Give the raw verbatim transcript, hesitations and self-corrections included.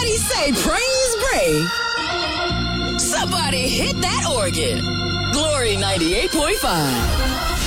Somebody say praise break. Somebody hit that organ. Glory ninety-eight point five.